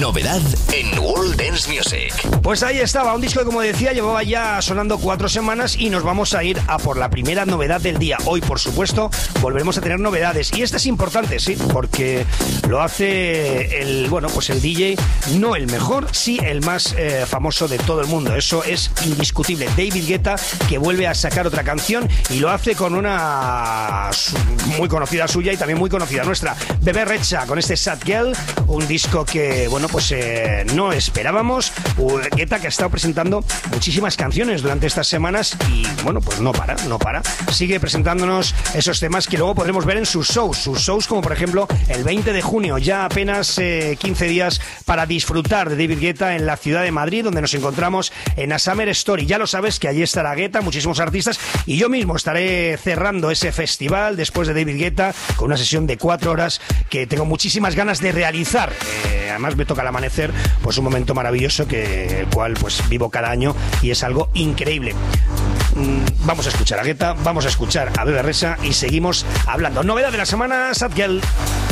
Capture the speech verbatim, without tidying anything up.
Novedad en World Dance Music. Pues ahí estaba, un disco que, como decía, llevaba ya sonando cuatro semanas y nos vamos a ir a por la primera novedad del día. Hoy, por supuesto, volveremos a tener novedades y esta es importante, sí, porque lo hace el, bueno, pues el D J, no el mejor, sí el más eh, famoso de todo el mundo. Eso es indiscutible. David Guetta, que vuelve a sacar otra canción y lo hace con una muy conocida suya y también muy conocida nuestra, Bebe Rexha, con este Sad Girl, un disco que, bueno, pues eh, no esperábamos. Guetta, que ha estado presentando muchísimas canciones durante estas semanas y, bueno, pues no para, no para. Sigue presentándonos esos temas que luego podremos ver en sus shows, sus shows como por ejemplo el veinte de junio, ya apenas eh, quince días para disfrutar de David Guetta en la ciudad de Madrid, donde nos encontramos en la Summer Story. Ya lo sabes que allí estará Guetta, muchísimos artistas, y yo mismo estaré cerrando ese festival después de David Guetta con una sesión de cuatro horas que tengo muchísimas ganas de realizar. Eh, además me toca al amanecer, pues un momento maravilloso que el cual pues vivo cada año y es algo increíble. Mm, vamos a escuchar a Guetta, vamos a escuchar a Bebe Rexha y seguimos hablando. Novedad de la semana, Sad Girl.